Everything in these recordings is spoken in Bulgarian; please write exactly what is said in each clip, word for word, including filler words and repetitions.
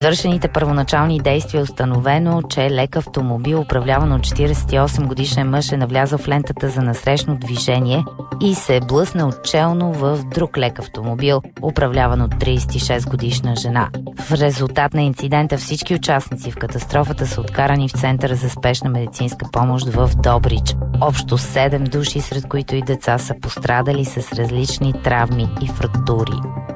Вършените първоначални действия е установено, че лек автомобил, управляван от четиридесет и осем годишен мъж, е навлязъл в лентата за насрещно движение и се е блъснал челно в друг лек автомобил, управляван от тридесет и шест годишна жена. В резултат на инцидента всички участници в катастрофата са откарани в Центъра за спешна медицинска помощ в Добрич. Общо седем души, сред които и деца, са пострадали с различни травми и фрактури.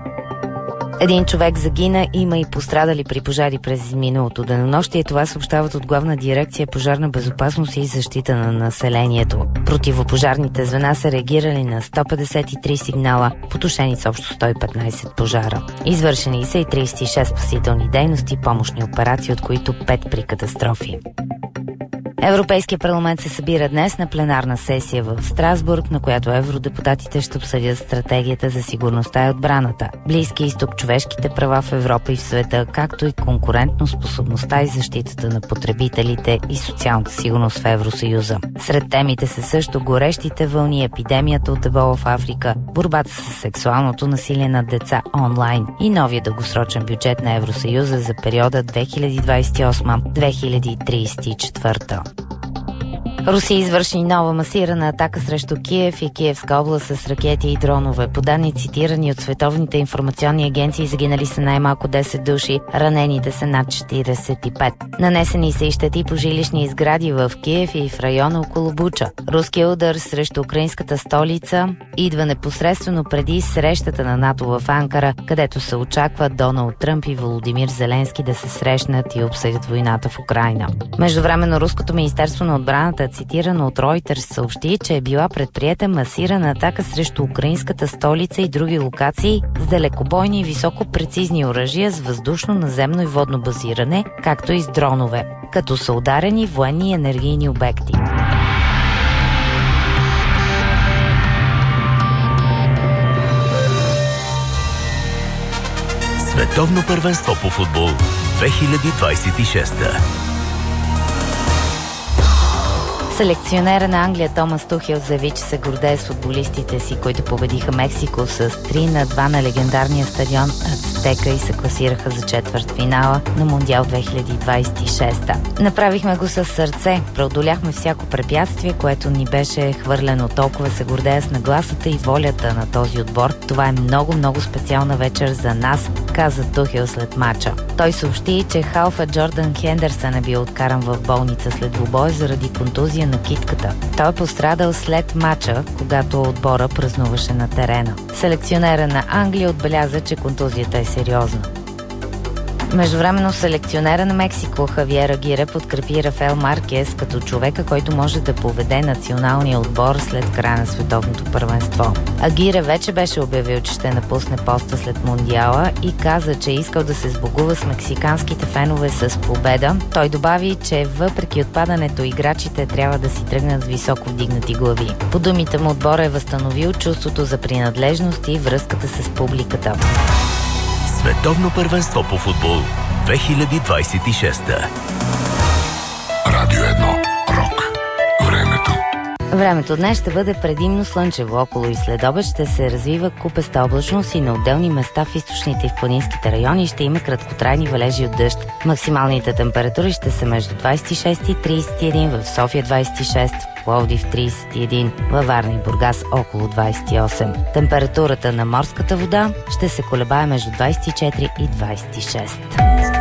Един човек загина, има и пострадали при пожари през миналото денонощие. Това съобщават от Главна дирекция пожарна безопасност и защита на населението. Противопожарните звена са реагирали на сто петдесет и три сигнала, потушени с общо сто и петнайсет пожара. Извършени са и тридесет и шест спасителни дейности и помощни операции, от които пет при катастрофи. Европейския парламент се събира днес на пленарна сесия в Страсбург, на която евродепутатите ще обсъдят стратегията за сигурността и отбраната, Близкия изток, човешките права в Европа и в света, както и конкурентноспособността и защитата на потребителите и социалната сигурност в Евросъюза. Сред темите са също горещите вълни, епидемията от ебола в Африка, борбата с сексуалното насилие над деца онлайн и новия дългосрочен бюджет на Евросъюза за периода две хиляди двайсет и осма - две хиляди тридесет и четвърта. Русия извърши нова масирана атака срещу Киев и Киевска област с ракети и дронове. По данни, цитирани от световните информационни агенции, загинали са най-малко десет души, ранените са над четиридесет и пет. Нанесени са и щети по жилищни сгради в Киев и в района около Буча. Руският удар срещу украинската столица идва непосредствено преди срещата на НАТО в Анкара, където се очаква Доналд Тръмп и Володимир Зеленски да се срещнат и обсъдят войната в Украйна. Междувременно Руското министерство на отбраната, цитирано от Reuters, съобщи, че е била предприета масирана атака срещу украинската столица и други локации с далекобойни и високопрецизни оръжия с въздушно, наземно и водно базиране, както и с дронове, като са ударени военни и енергийни обекти. Световно първенство по футбол две хиляди двайсет и шеста. Селекционера на Англия Томас Тухел заяви, че се гордее с футболистите си, които победиха Мексико с три на два на легендарния стадион Ацтека и се класираха за четвъртфинала на Мондиал две хиляди двайсет и шеста. Направихме го със сърце, преодоляхме всяко препятствие, което ни беше хвърлено. Толкова се гордея с нагласата и волята на този отбор. Това е много, много специална вечер за нас, каза Тухел след матча. Той съобщи, че халфа Джордан Хендерсън е бил откаран в болница след двубой заради контузия на китката. Той е пострадал след матча, когато отбора празнуваше на терена. Селекционера на Англия отбеляза, че контузията е сериозна. Междувременно селекционера на Мексико Хавиер Агире подкрепи Рафаел Маркес като човека, който може да поведе националния отбор след края на световното първенство. Агире вече беше обявил, че ще напусне поста след Мондиала и каза, че е искал да се сбогува с мексиканските фенове с победа. Той добави, че въпреки отпадането, играчите трябва да си тръгнат с високо вдигнати глави. По думите му, отбора е възстановил чувството за принадлежност и връзката с публиката. Световно първенство по футбол две хиляди двайсет и шеста. Радио едно. Рок. Времето. Времето днес ще бъде предимно слънчево. Около и следобед ще се развива купеста облачност и на отделни места в източните и в планинските райони ще има краткотрайни валежи от дъжд. Максималните температури ще са между двайсет и шест и трийсет и един, в София двайсет и шест, в Пловдив трийсет и един, във Варна и Бургас около двайсет и осем. Температурата на морската вода ще се колебае между двайсет и четири и двайсет и шест.